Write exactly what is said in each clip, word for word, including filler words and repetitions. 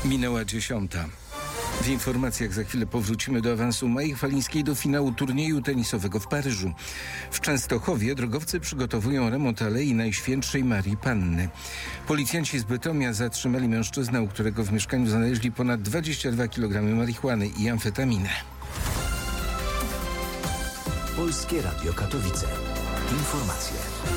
Minęła dziesiąta. W informacjach za chwilę powrócimy do awansu Mai Chwalińskiej do finału turnieju tenisowego w Paryżu. W Częstochowie drogowcy przygotowują remont Alei Najświętszej Marii Panny. Policjanci z Bytomia zatrzymali mężczyznę, u którego w mieszkaniu znaleźli ponad dwadzieścia dwa kilogramy marihuany i amfetaminę. Polskie Radio Katowice. Informacje.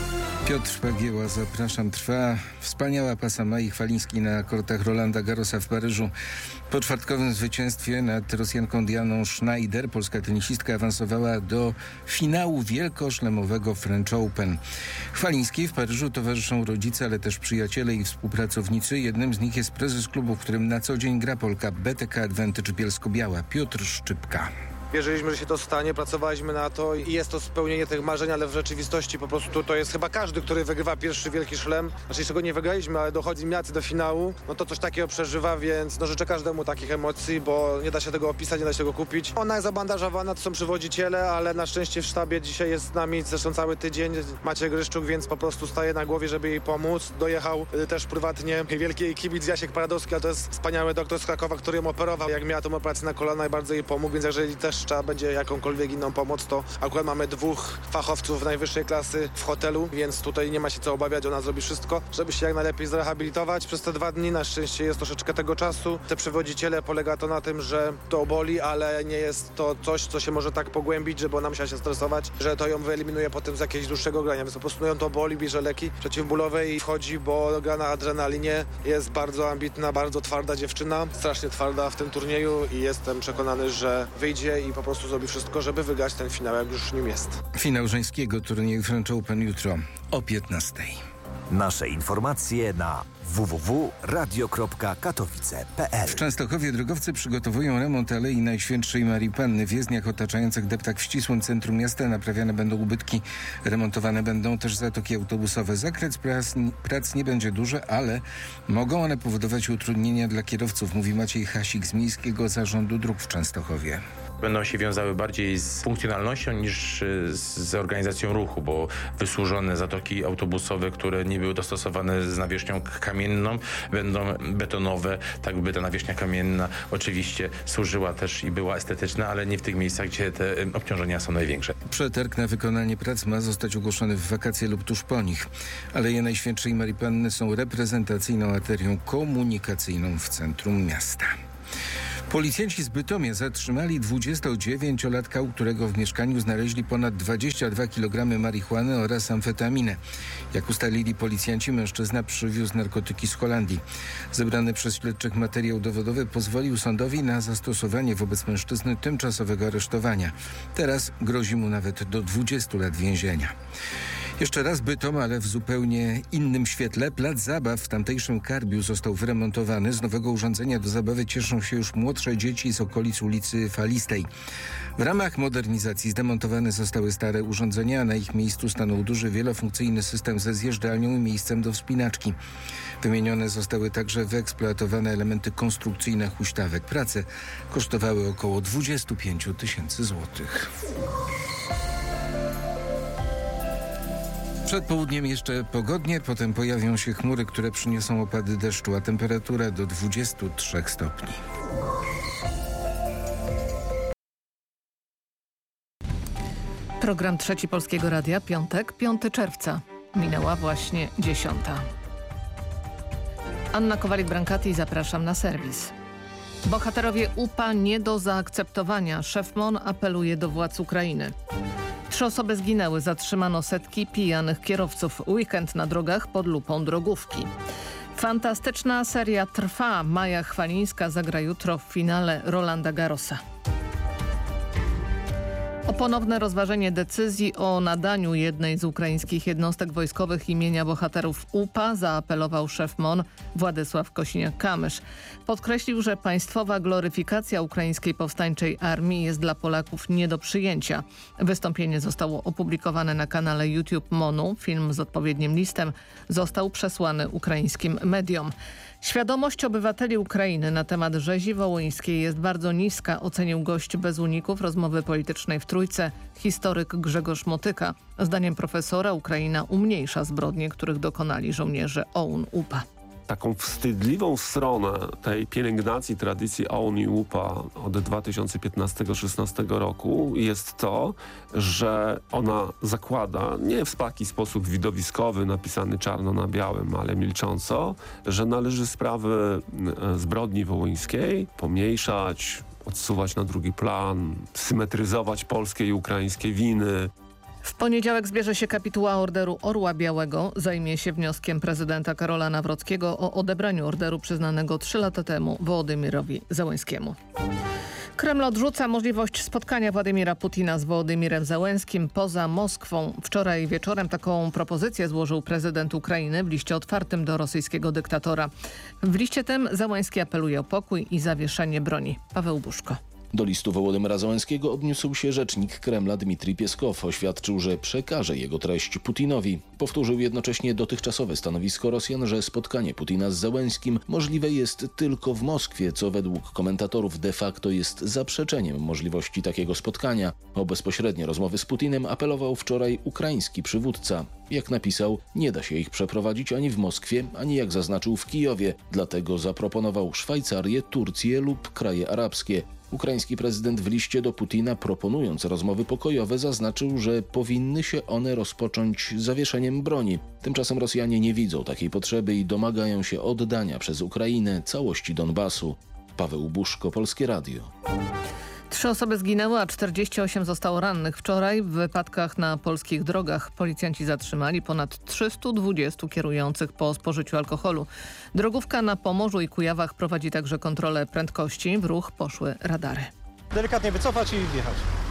Piotr Pagieła, zapraszam. Trwa wspaniała pasa Mai Chwalińskiej na kortach Rolanda Garrosa w Paryżu. Po czwartkowym zwycięstwie nad Rosjanką Dianą Schneider polska tenisistka awansowała do finału wielkoszlemowego French Open. Chwalińskiej w Paryżu towarzyszą rodzice, ale też przyjaciele i współpracownicy. Jednym z nich jest prezes klubu, w którym na co dzień gra Polka, B T K Advantage Bielsko-Biała, Piotr Szczypka. Wierzyliśmy, że się to stanie, pracowaliśmy na to i jest to spełnienie tych marzeń, ale w rzeczywistości po prostu to jest chyba każdy, który wygrywa pierwszy wielki szlem. Znaczy, czego nie wygraliśmy, ale dochodzi miacy do finału, no to coś takiego przeżywa, więc no życzę każdemu takich emocji, bo nie da się tego opisać, nie da się tego kupić. Ona jest zabandażowana, to są przywodziciele, ale na szczęście w sztabie dzisiaj jest z nami zresztą cały tydzień Maciej Gryszczuk, więc po prostu staje na głowie, żeby jej pomóc. Dojechał y, też prywatnie wielki kibic Jasiek Paradowski, a to jest wspaniały doktor z Krakowa, który ją operował, jak miała tą operację na kolana i bardzo jej pomógł, więc jeżeli też trzeba będzie jakąkolwiek inną pomoc, to akurat mamy dwóch fachowców najwyższej klasy w hotelu, więc tutaj nie ma się co obawiać, ona zrobi wszystko, żeby się jak najlepiej zrehabilitować przez te dwa dni. Na szczęście jest troszeczkę tego czasu. Te przewodziciele, polega to na tym, że to boli, ale nie jest to coś, co się może tak pogłębić, żeby ona musiała się stresować, że to ją wyeliminuje potem z jakiegoś dłuższego grania, więc po prostu ją to boli, bierze leki przeciwbólowe i wchodzi, bo gra na adrenalinie, jest bardzo ambitna, bardzo twarda dziewczyna, strasznie twarda w tym turnieju i jestem przekonany, że wyjdzie i po prostu zrobi wszystko, żeby wygrać ten finał, jak już nim jest. Finał żeńskiego turnieju French Open jutro o piętnastej. Nasze informacje na w w w kropka radio kropka katowice kropka p l. W Częstochowie drogowcy przygotowują remont Alei Najświętszej Marii Panny. W jezdniach otaczających deptak w ścisłym centrum miasta naprawiane będą ubytki. Remontowane będą też zatoki autobusowe. Zakres prac, prac nie będzie duży, ale mogą one powodować utrudnienia dla kierowców, mówi Maciej Hasik z Miejskiego Zarządu Dróg w Częstochowie. Będą się wiązały bardziej z funkcjonalnością niż z organizacją ruchu, bo wysłużone zatoki autobusowe, które nie były dostosowane z nawierzchnią kamienną, będą betonowe, tak by ta nawierzchnia kamienna oczywiście służyła też i była estetyczna, ale nie w tych miejscach, gdzie te obciążenia są największe. Przetarg na wykonanie prac ma zostać ogłoszony w wakacje lub tuż po nich. Aleje Najświętszej Marii Panny są reprezentacyjną arterią komunikacyjną w centrum miasta. Policjanci z Bytomia zatrzymali dwudziestodziewięciolatka, u którego w mieszkaniu znaleźli ponad dwadzieścia dwa kilogramy marihuany oraz amfetaminę. Jak ustalili policjanci, mężczyzna przywiózł narkotyki z Holandii. Zebrany przez śledczych materiał dowodowy pozwolił sądowi na zastosowanie wobec mężczyzny tymczasowego aresztowania. Teraz grozi mu nawet do dwudziestu lat więzienia. Jeszcze raz Bytom, ale w zupełnie innym świetle. Plac zabaw w tamtejszym Karbiu został wyremontowany. Z nowego urządzenia do zabawy cieszą się już młodsze dzieci z okolic ulicy Falistej. W ramach modernizacji zdemontowane zostały stare urządzenia, a na ich miejscu stanął duży, wielofunkcyjny system ze zjeżdżalnią i miejscem do wspinaczki. Wymienione zostały także wyeksploatowane elementy konstrukcyjne huśtawek. Prace kosztowały około dwadzieścia pięć tysięcy złotych. Przed południem jeszcze pogodnie, potem pojawią się chmury, które przyniosą opady deszczu, a temperatura do dwudziestu trzech stopni. Program Trzeci Polskiego Radia, piątek, piątego czerwca. Minęła właśnie dziesiąta. Anna Kowalik-Brankati, zapraszam na serwis. Bohaterowie U P A nie do zaakceptowania. Szef M O N apeluje do władz Ukrainy. Trzy osoby zginęły, zatrzymano setki pijanych kierowców. Weekend na drogach pod lupą drogówki. Fantastyczna seria trwa. Maja Chwalińska zagra jutro w finale Rolanda Garrosa. O ponowne rozważenie decyzji o nadaniu jednej z ukraińskich jednostek wojskowych imienia bohaterów U P A zaapelował szef M O N Władysław Kosiniak-Kamysz. Podkreślił, że państwowa gloryfikacja ukraińskiej powstańczej armii jest dla Polaków nie do przyjęcia. Wystąpienie zostało opublikowane na kanale YouTube M O N u. Film z odpowiednim listem został przesłany ukraińskim mediom. Świadomość obywateli Ukrainy na temat rzezi wołyńskiej jest bardzo niska, ocenił gość bez uników rozmowy politycznej w Trójce, historyk Grzegorz Motyka. Zdaniem profesora Ukraina umniejsza zbrodnie, których dokonali żołnierze O U N U P A. taką wstydliwą stronę tej pielęgnacji tradycji A O N i U P A od dwa tysiące piętnastego do dwa tysiące szesnastego roku jest to, że ona zakłada, nie w taki sposób widowiskowy, napisany czarno na białym, ale milcząco, że należy sprawy zbrodni wołyńskiej pomniejszać, odsuwać na drugi plan, symetryzować polskie i ukraińskie winy. W poniedziałek zbierze się kapituła Orderu Orła Białego. Zajmie się wnioskiem prezydenta Karola Nawrockiego o odebraniu orderu przyznanego trzy lata temu Wołodymyrowi Zełenskiemu. Kreml odrzuca możliwość spotkania Władimira Putina z Wołodymirem Zełenskim poza Moskwą. Wczoraj wieczorem taką propozycję złożył prezydent Ukrainy w liście otwartym do rosyjskiego dyktatora. W liście tym Zełenski apeluje o pokój i zawieszenie broni. Paweł Buszko. Do listu Wołodymyra Zełenskiego odniósł się rzecznik Kremla Dmitrij Pieskow. Oświadczył, że przekaże jego treść Putinowi. Powtórzył jednocześnie dotychczasowe stanowisko Rosjan, że spotkanie Putina z Zełenskim możliwe jest tylko w Moskwie, co według komentatorów de facto jest zaprzeczeniem możliwości takiego spotkania. O bezpośrednie rozmowy z Putinem apelował wczoraj ukraiński przywódca. Jak napisał, nie da się ich przeprowadzić ani w Moskwie, ani jak zaznaczył w Kijowie. Dlatego zaproponował Szwajcarię, Turcję lub kraje arabskie. Ukraiński prezydent w liście do Putina, proponując rozmowy pokojowe, zaznaczył, że powinny się one rozpocząć zawieszeniem broni. Tymczasem Rosjanie nie widzą takiej potrzeby i domagają się oddania przez Ukrainę całości Donbasu. Paweł Buszko, Polskie Radio. Trzy osoby zginęły, a czterdzieści osiem zostało rannych. Wczoraj w wypadkach na polskich drogach policjanci zatrzymali ponad trzystu dwudziestu kierujących po spożyciu alkoholu. Drogówka na Pomorzu i Kujawach prowadzi także kontrolę prędkości. W ruch poszły radary. Delikatnie wycofać i wjechać.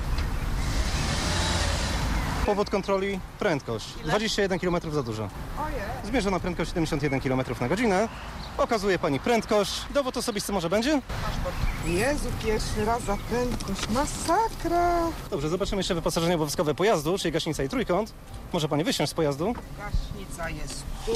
Powód kontroli prędkość. dwadzieścia jeden kilometrów za dużo. Zmierzona prędkość siedemdziesiąt jeden kilometrów na godzinę. Okazuje pani prędkość. Dowód osobisty może będzie? Jezu, pierwszy raz za prędkość. Masakra. Dobrze, zobaczymy jeszcze wyposażenie obowiązkowe pojazdu, czyli gaśnica i trójkąt. Może pani wysiąść z pojazdu? Gaśnica jest tu.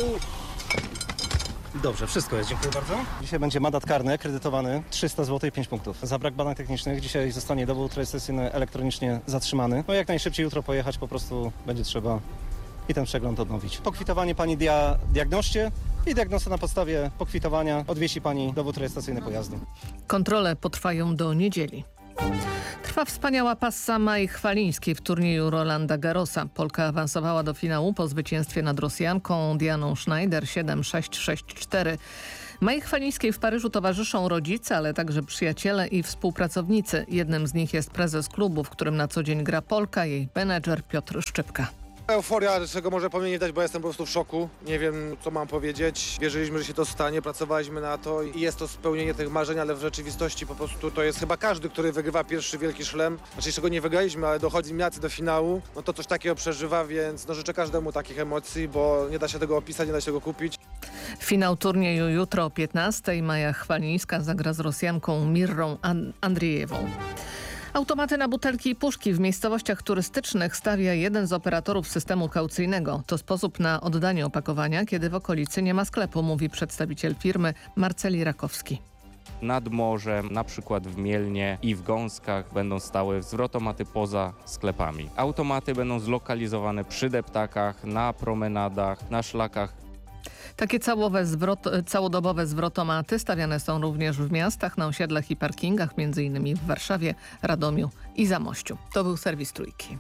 Dobrze, wszystko jest, dziękuję bardzo. Dzisiaj będzie mandat karny, kredytowany, trzysta złotych i pięć punktów. Za brak badań technicznych dzisiaj zostanie dowód rejestracyjny elektronicznie zatrzymany. No jak najszybciej jutro pojechać, po prostu będzie trzeba i ten przegląd odnowić. Pokwitowanie pani dia diagnoście i diagnoza na podstawie pokwitowania odwiesi pani dowód rejestracyjny pojazdu. Kontrole potrwają do niedzieli. Trwa wspaniała passa Mai Chwalińskiej w turnieju Rolanda Garrosa. Polka awansowała do finału po zwycięstwie nad Rosjanką Dianą Schneider siedem sześć sześć cztery. Mai Chwalińskiej w Paryżu towarzyszą rodzice, ale także przyjaciele i współpracownicy. Jednym z nich jest prezes klubu, w którym na co dzień gra Polka, jej menedżer Piotr Szczypka. Euforia, czego może po mnie nie dać, bo jestem po prostu w szoku. Nie wiem, co mam powiedzieć. Wierzyliśmy, że się to stanie, pracowaliśmy na to i jest to spełnienie tych marzeń, ale w rzeczywistości po prostu to jest chyba każdy, który wygrywa pierwszy wielki szlem. Znaczy, czego nie wygraliśmy, ale dochodzi miacy do finału, no to coś takiego przeżywa, więc no, życzę każdemu takich emocji, bo nie da się tego opisać, nie da się tego kupić. Finał turnieju jutro o piętnastej. Maja Chwalińska zagra z Rosjanką Mirrą An- Andrijewą. Automaty na butelki i puszki w miejscowościach turystycznych stawia jeden z operatorów systemu kaucyjnego. To sposób na oddanie opakowania, kiedy w okolicy nie ma sklepu, mówi przedstawiciel firmy Marceli Rakowski. Nad morzem, na przykład w Mielnie i w Gąskach będą stały zwrotomaty poza sklepami. Automaty będą zlokalizowane przy deptakach, na promenadach, na szlakach. Takie całowe zwrot, całodobowe zwrotomaty stawiane są również w miastach, na osiedlach i parkingach, między innymi w Warszawie, Radomiu i Zamościu. To był serwis Trójki.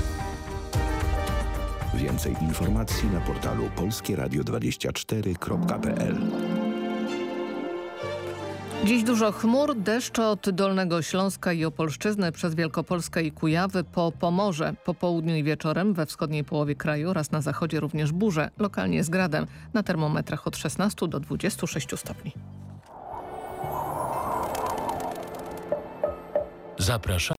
Więcej informacji na portalu polskie radio dwadzieścia cztery kropka p l. Dziś dużo chmur, deszcz od Dolnego Śląska i Opolszczyzny przez Wielkopolskę i Kujawy po Pomorze. Po południu i wieczorem we wschodniej połowie kraju oraz na zachodzie również burze, lokalnie z gradem. Na termometrach od szesnastu do dwudziestu sześciu stopni. Zapraszam.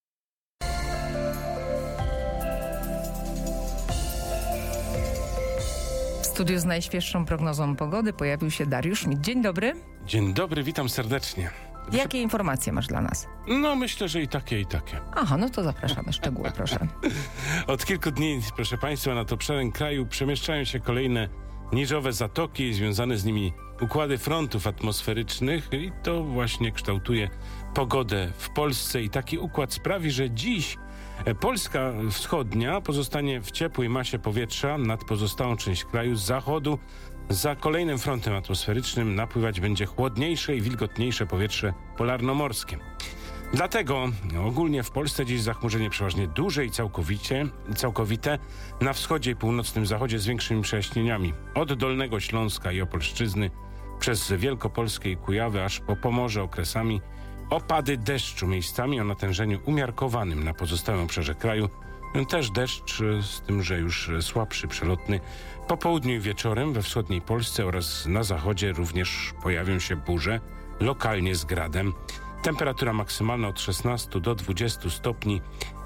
W studiu z najświeższą prognozą pogody pojawił się Dariusz Mit. Dzień dobry. Dzień dobry, witam serdecznie. Jakie informacje masz dla nas? No myślę, że i takie, i takie. Aha, no to zapraszamy. Szczegóły, proszę. Od kilku dni, proszę Państwa, nad obszarem kraju przemieszczają się kolejne niżowe zatoki, związane z nimi układy frontów atmosferycznych i to właśnie kształtuje pogodę w Polsce i taki układ sprawi, że dziś Polska wschodnia pozostanie w ciepłej masie powietrza nad pozostałą część kraju z zachodu. Za kolejnym frontem atmosferycznym napływać będzie chłodniejsze i wilgotniejsze powietrze polarnomorskie. Dlatego ogólnie w Polsce dziś zachmurzenie przeważnie duże i całkowicie, całkowite, na wschodzie i północnym zachodzie z większymi przejaśnieniami. Od Dolnego Śląska i Opolszczyzny przez Wielkopolskie i Kujawy aż po Pomorze okresami opady deszczu miejscami o natężeniu umiarkowanym na pozostałym obszarze kraju. Też deszcz, z tym, że już słabszy, przelotny. Po południu i wieczorem we wschodniej Polsce oraz na zachodzie również pojawią się burze, lokalnie z gradem. Temperatura maksymalna od szesnastu do dwudziestu stopni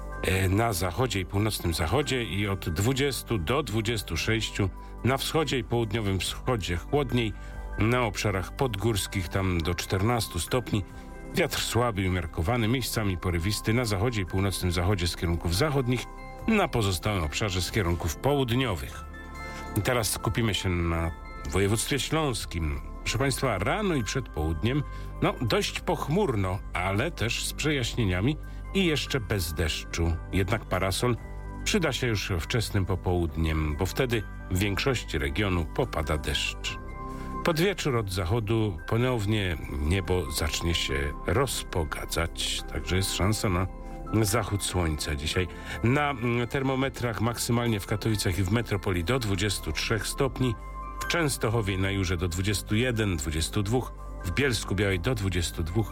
na zachodzie i północnym zachodzie i od dwudziestu do dwudziestu sześciu na wschodzie i południowym wschodzie chłodniej, na obszarach podgórskich tam do czternastu stopni. Wiatr słaby i umiarkowany, miejscami porywisty na zachodzie i północnym zachodzie z kierunków zachodnich, na pozostałym obszarze z kierunków południowych. I teraz skupimy się na województwie śląskim. Proszę Państwa, rano i przed południem, no dość pochmurno, ale też z przejaśnieniami i jeszcze bez deszczu. Jednak parasol przyda się już wczesnym popołudniem, bo wtedy w większości regionu popada deszcz. Pod wieczór od zachodu ponownie niebo zacznie się rozpogadzać, także jest szansa na zachód słońca dzisiaj. Na termometrach maksymalnie w Katowicach i w metropolii do dwudziestu trzech stopni, w Częstochowie i na Jurze do dwudziestu jeden, dwudziestu dwóch, w Bielsku Białej do dwudziestu dwóch,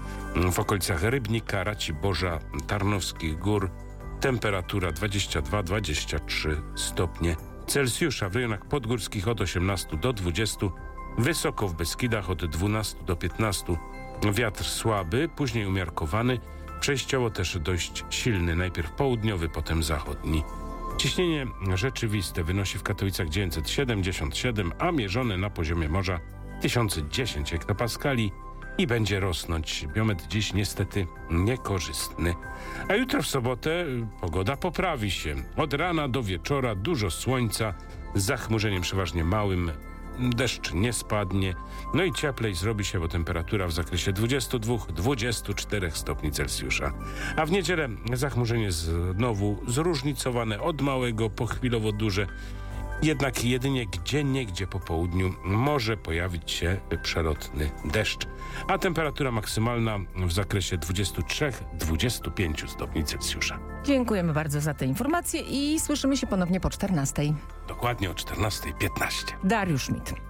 w okolicach Rybnika, Raciborza, Tarnowskich Gór temperatura dwadzieścia dwa dwadzieścia trzy stopnie Celsjusza, w rejonach podgórskich od osiemnastu do dwudziestu, wysoko w Beskidach od dwunastu do piętnastu. Wiatr słaby, później umiarkowany, przejściowo też dość silny, najpierw południowy, potem zachodni. Ciśnienie rzeczywiste wynosi w Katowicach dziewięćset siedemdziesiąt siedem, a mierzone na poziomie morza tysiąc dziesięć hektopaskali i będzie rosnąć. Biometr dziś niestety niekorzystny. A jutro w sobotę pogoda poprawi się. Od rana do wieczora dużo słońca, z zachmurzeniem przeważnie małym. Deszcz nie spadnie, no i cieplej zrobi się, bo temperatura w zakresie dwudziestu dwóch do dwudziestu czterech stopni Celsjusza. A w niedzielę zachmurzenie znowu zróżnicowane, od małego po chwilowo duże. Jednak jedynie gdzieniegdzie po południu może pojawić się przelotny deszcz. A temperatura maksymalna w zakresie dwudziestu trzech do dwudziestu pięciu stopni Celsjusza. Dziękujemy bardzo za te informacje i słyszymy się ponownie po czternastej. Dokładnie o czternastej piętnaście. Dariusz Schmidt.